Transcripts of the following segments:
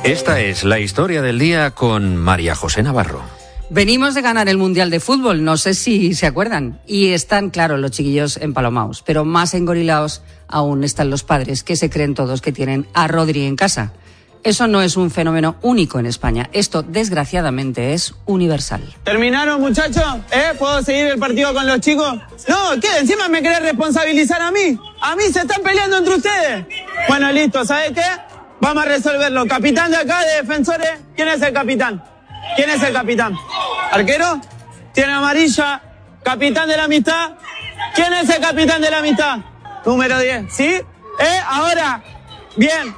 Esta es la historia del día con María José Navarro. Venimos de ganar el Mundial de Fútbol, no sé si se acuerdan, y están, claro, los chiquillos empalomaos, pero más engorilaos aún están los padres, que se creen todos que tienen a Rodri en casa. Eso no es un fenómeno único en España, esto desgraciadamente es universal. ¿Terminaron, muchachos? ¿Puedo seguir el partido con los chicos? No, ¿qué? ¿Encima me querés responsabilizar a mí? ¿A mí se están peleando entre ustedes? Bueno, listo, ¿sabes qué? Vamos a resolverlo. Capitán de acá, de Defensores, ¿quién es el capitán? ¿Quién es el capitán? ¿Arquero? ¿Tiene amarilla? ¿Capitán de la amistad? ¿Quién es el capitán de la amistad? Número 10, ¿sí? Ahora, bien.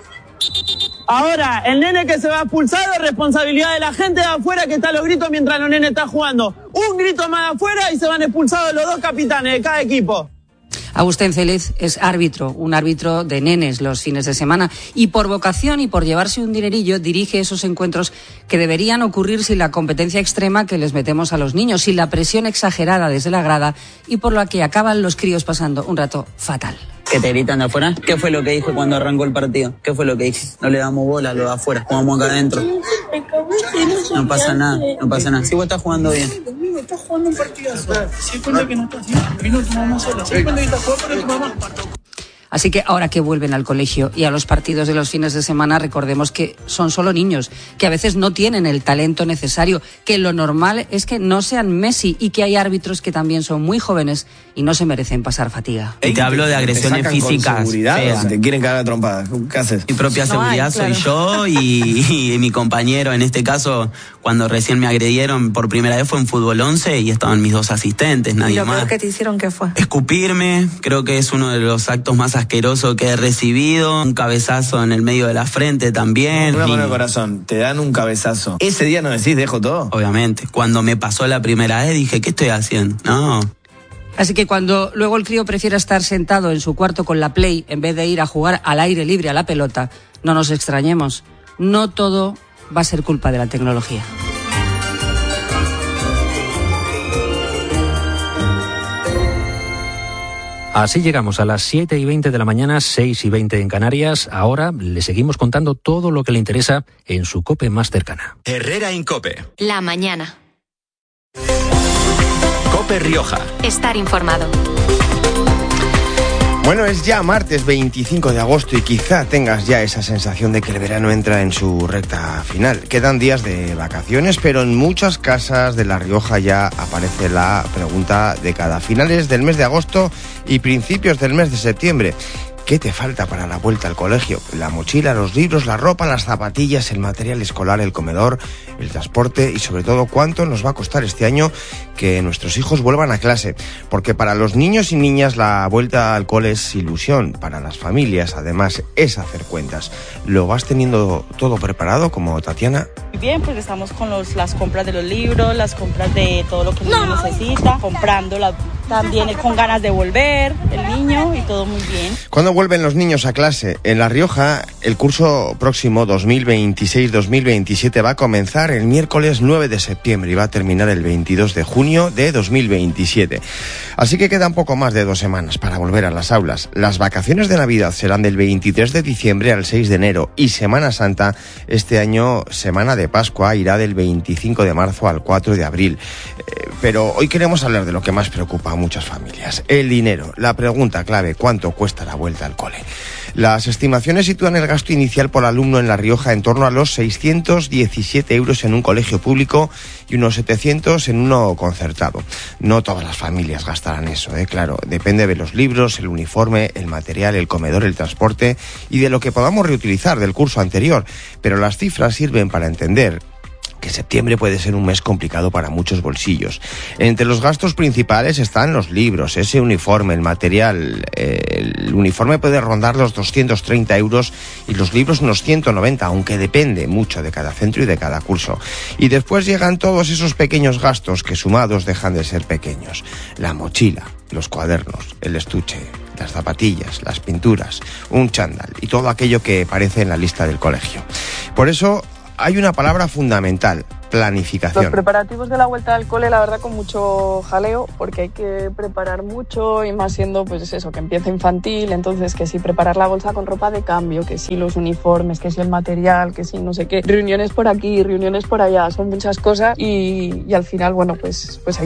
Ahora, el nene que se va expulsado es responsabilidad de la gente de afuera que está a los gritos mientras los nenes están jugando. Un grito más de afuera y se van expulsados los dos capitanes de cada equipo. Agustín Célez es árbitro, un árbitro de nenes los fines de semana y por vocación y por llevarse un dinerillo dirige esos encuentros que deberían ocurrir sin la competencia extrema que les metemos a los niños, sin la presión exagerada desde la grada y por la que acaban los críos pasando un rato fatal. ¿Que te gritan de afuera? ¿Qué fue lo que dijo cuando arrancó el partido? ¿Qué fue lo que dijo? No le damos bola a lo de afuera, jugamos acá adentro. No pasa nada, no pasa nada. Si vos estás jugando bien. Domingo estás jugando un partidazo. Si cuenta que no estás bien, vino tu mamá sola. Si cuenta que estás jugando para tu mamá. Así que ahora que vuelven al colegio y a los partidos de los fines de semana, recordemos que son solo niños, que a veces no tienen el talento necesario, que lo normal es que no sean Messi y que hay árbitros que también son muy jóvenes y no se merecen pasar fatiga. Y te hablo de agresiones físicas. ¿O te quieren cagar a trompadas? ¿Qué haces? Mi propia seguridad soy yo y mi compañero. En este caso, cuando recién me agredieron por primera vez fue en Fútbol 11 y estaban mis dos asistentes, nadie más. ¿Y lo peor que te hicieron qué fue? Escupirme, creo que es uno de los actos más asqueroso que he recibido, un cabezazo en el medio de la frente también. Una mano de corazón, te dan un cabezazo. ¿Ese día no decís dejo todo? Obviamente, cuando me pasó la primera vez dije, ¿qué estoy haciendo? No. Así que cuando luego el crío prefiera estar sentado en su cuarto con la Play en vez de ir a jugar al aire libre a la pelota, no nos extrañemos, no todo va a ser culpa de la tecnología. Así llegamos a las 7:20 de la mañana, 6:20 en Canarias. Ahora le seguimos contando todo lo que le interesa en su COPE más cercana. Herrera Incope. La mañana. COPE Rioja. Estar informado. Bueno, es ya martes 25 de agosto y quizá tengas ya esa sensación de que el verano entra en su recta final. Quedan días de vacaciones, pero en muchas casas de La Rioja ya aparece la pregunta de cada finales del mes de agosto y principios del mes de septiembre. ¿Qué te falta para la vuelta al colegio? La mochila, los libros, la ropa, las zapatillas, el material escolar, el comedor, el transporte y sobre todo cuánto nos va a costar este año que nuestros hijos vuelvan a clase. Porque para los niños y niñas la vuelta al cole es ilusión, para las familias además es hacer cuentas. ¿Lo vas teniendo todo preparado como Tatiana? Bien, porque estamos con las compras de los libros, las compras de todo lo que el niño necesita, comprándola también con ganas de volver el niño y todo muy bien. ¿Cuándo vuelven los niños a clase? En La Rioja, el curso próximo 2026-2027 va a comenzar el miércoles 9 de septiembre y va a terminar el 22 de junio de 2027. Así que quedan poco más de 2 semanas para volver a las aulas. Las vacaciones de Navidad serán del 23 de diciembre al 6 de enero y Semana Santa, este año Semana de Pascua, irá del 25 de marzo al 4 de abril. Pero hoy queremos hablar de lo que más preocupa a muchas familias, el dinero. La pregunta clave, ¿cuánto cuesta la vuelta al cole? Las estimaciones sitúan el gasto inicial por alumno en La Rioja en torno a los 617 euros en un colegio público y unos 700 en uno concertado. No todas las familias gastarán eso, claro, depende de los libros, el uniforme, el material, el comedor, el transporte y de lo que podamos reutilizar del curso anterior, pero las cifras sirven para entender que septiembre puede ser un mes complicado para muchos bolsillos. Entre los gastos principales están los libros, ese uniforme, el material. El uniforme puede rondar los 230 euros y los libros unos 190, aunque depende mucho de cada centro y de cada curso. Y después llegan todos esos pequeños gastos que sumados dejan de ser pequeños. La mochila, los cuadernos, el estuche, las zapatillas, las pinturas, un chándal y todo aquello que aparece en la lista del colegio. Por eso hay una palabra fundamental, planificación. Los preparativos de la vuelta al cole, la verdad, con mucho jaleo, porque hay que preparar mucho, y más siendo, pues eso, que empieza infantil, entonces que sí, preparar la bolsa con ropa de cambio, que sí los uniformes, que sí el material, que sí no sé qué, reuniones por aquí, reuniones por allá, son muchas cosas y al final, bueno, pues hay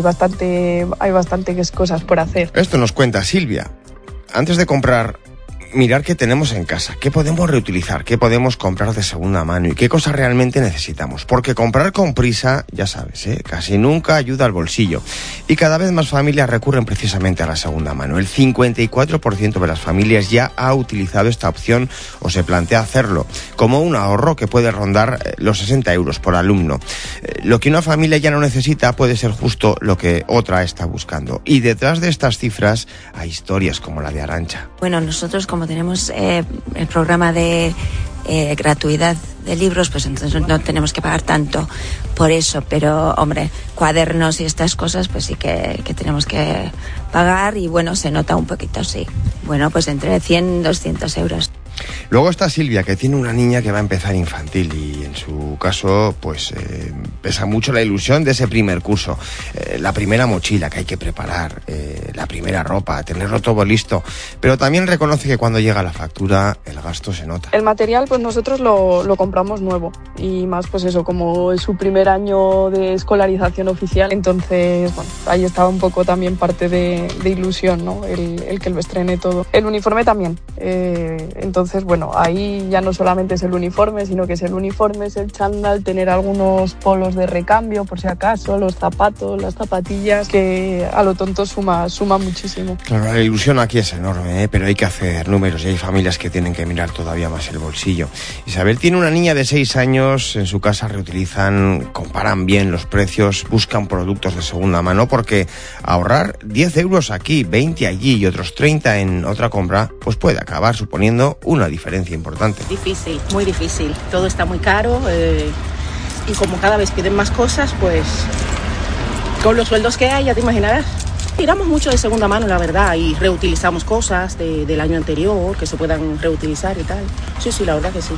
bastantes cosas por hacer. Esto nos cuenta Silvia. Antes de comprar, mirar qué tenemos en casa, qué podemos reutilizar, qué podemos comprar de segunda mano y qué cosas realmente necesitamos. Porque comprar con prisa, ya sabes, casi nunca ayuda al bolsillo. Y cada vez más familias recurren precisamente a la segunda mano. El 54% de las familias ya ha utilizado esta opción o se plantea hacerlo, como un ahorro que puede rondar los 60 euros por alumno. Lo que una familia ya no necesita puede ser justo lo que otra está buscando. Y detrás de estas cifras hay historias como la de Arantxa. Bueno, nosotros como tenemos el programa de gratuidad de libros, pues entonces no tenemos que pagar tanto por eso, pero hombre, cuadernos y estas cosas pues sí que tenemos que pagar y bueno, se nota un poquito, sí. Bueno, pues entre 100 y 200 euros. Luego está Silvia, que tiene una niña que va a empezar infantil y en su caso pues pesa mucho la ilusión de ese primer curso, la primera mochila que hay que preparar, la primera ropa, tenerlo todo listo, pero también reconoce que cuando llega la factura el gasto se nota. El material pues nosotros lo compramos nuevo y más pues eso, como es su primer año de escolarización oficial, entonces bueno, ahí estaba un poco también parte de ilusión, ¿no? El que lo estrene todo. El uniforme también, entonces bueno, ahí ya no solamente es el uniforme, sino que es el uniforme, es el chándal, tener algunos polos de recambio por si acaso, los zapatos, las zapatillas, que a lo tonto suma muchísimo. Claro, la ilusión aquí es enorme, pero hay que hacer números y hay familias que tienen que mirar todavía más el bolsillo. Isabel tiene una niña de 6 años, en su casa reutilizan, comparan bien los precios, buscan productos de segunda mano, porque ahorrar 10 euros aquí, 20 allí y otros 30 en otra compra, pues puede acabar suponiendo una diferencia importante. Difícil, muy difícil. Todo está muy caro y como cada vez piden más cosas, pues con los sueldos que hay, ya te imaginarás. Tiramos mucho de segunda mano, la verdad, y reutilizamos cosas del año anterior que se puedan reutilizar y tal. Sí, la verdad que sí.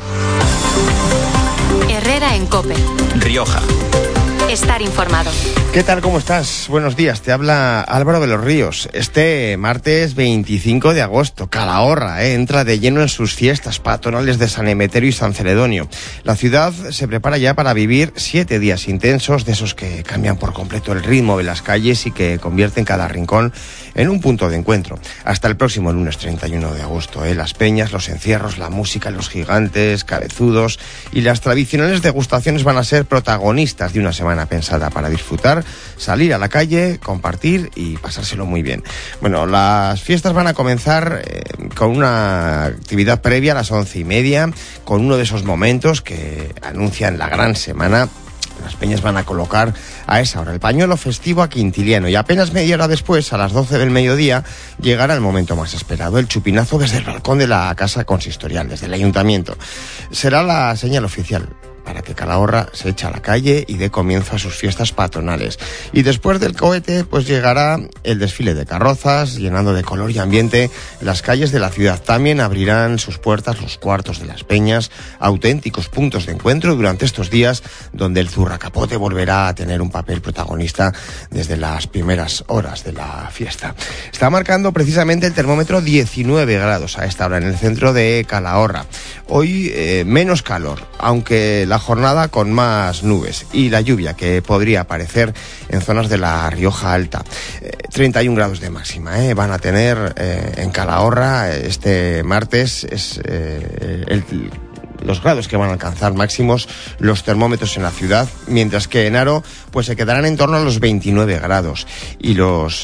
Herrera en COPE. Rioja. Estar informado. ¿Qué tal? ¿Cómo estás? Buenos días, te habla Álvaro de los Ríos. Este martes 25 de agosto, Calahorra entra de lleno en sus fiestas patronales de San Emeterio y San Celedonio. La ciudad se prepara ya para vivir 7 días intensos, de esos que cambian por completo el ritmo de las calles y que convierten cada rincón en un punto de encuentro. Hasta el próximo lunes 31 de agosto, las peñas, los encierros, la música, los gigantes, cabezudos y las tradicionales degustaciones van a ser protagonistas de una semana pensada para disfrutar, salir a la calle, compartir y pasárselo muy bien. Bueno, las fiestas van a comenzar con una actividad previa a las 11:30, con uno de esos momentos que anuncian la gran semana. Las peñas van a colocar a esa hora el pañuelo festivo a Quintiliano y apenas media hora después, a las 12 del mediodía, llegará el momento más esperado, el chupinazo desde el balcón de la casa consistorial, desde el ayuntamiento. Será la señal oficial para que Calahorra se eche a la calle y dé comienzo a sus fiestas patronales. Y después del cohete, pues llegará el desfile de carrozas, llenando de color y ambiente las calles de la ciudad. También abrirán sus puertas los cuartos de las peñas, auténticos puntos de encuentro durante estos días, donde el zurracapote volverá a tener un papel protagonista desde las primeras horas de la fiesta. Está marcando precisamente el termómetro 19 grados a esta hora en el centro de Calahorra. Hoy menos calor, aunque la jornada con más nubes y la lluvia que podría aparecer en zonas de la Rioja Alta. 31 grados de máxima van a tener en Calahorra este martes. Es los grados que van a alcanzar máximos los termómetros en la ciudad, mientras que en Haro pues se quedarán en torno a los 29 grados y los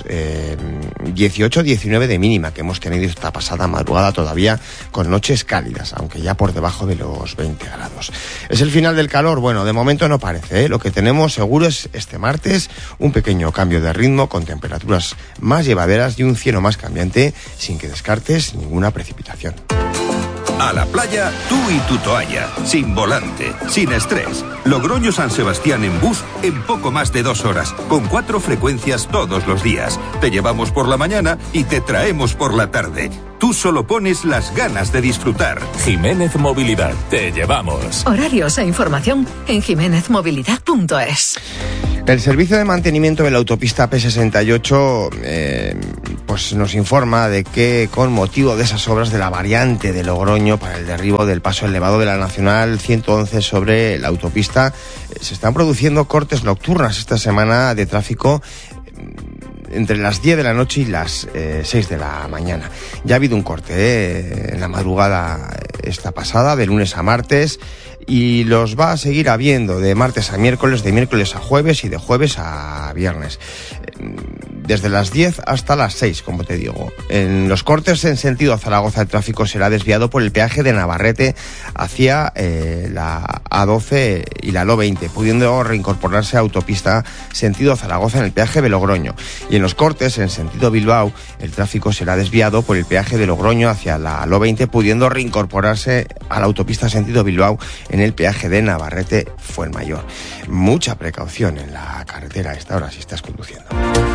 18-19 de mínima que hemos tenido esta pasada madrugada, todavía con noches cálidas, aunque ya por debajo de los 20 grados. ¿Es el final del calor? Bueno, de momento no parece, Lo que tenemos seguro es este martes un pequeño cambio de ritmo con temperaturas más llevaderas y un cielo más cambiante, sin que descartes ninguna precipitación. A la playa, tú y tu toalla, sin volante, sin estrés. Logroño-San Sebastián en bus en poco más de 2 horas, con 4 frecuencias todos los días. Te llevamos por la mañana y te traemos por la tarde. Tú solo pones las ganas de disfrutar. Jiménez Movilidad, te llevamos. Horarios e información en jimenezmovilidad.es. El servicio de mantenimiento de la autopista P68 pues nos informa de que con motivo de esas obras de la variante de Logroño para el derribo del paso elevado de la Nacional 111 sobre la autopista, se están produciendo cortes nocturnas esta semana de tráfico entre las 10 de la noche y las 6 de la mañana. Ya ha habido un corte en la madrugada esta pasada, de lunes a martes, y los va a seguir habiendo de martes a miércoles, de miércoles a jueves y de jueves a viernes. Desde las 10 hasta las 6, como te digo. En los cortes en sentido Zaragoza, el tráfico será desviado por el peaje de Navarrete hacia la A12 y la LO20, pudiendo reincorporarse a autopista sentido Zaragoza en el peaje de Logroño. Y en los cortes en sentido Bilbao, el tráfico será desviado por el peaje de Logroño hacia la LO20, pudiendo reincorporarse a la autopista sentido Bilbao en el peaje de Navarrete Fuenmayor. Mucha precaución en la carretera a esta hora si estás conduciendo.